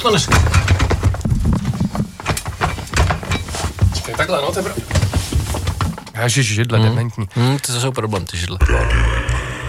Čekaj, takhle, no, to je Ježiš, židle, dementní. To jsou problém, ty židle.